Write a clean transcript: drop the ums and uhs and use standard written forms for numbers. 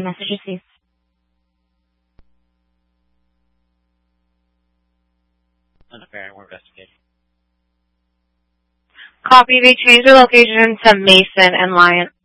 message received. Okay, we're investigating. Copy. They changed their location to Mason and Lyon.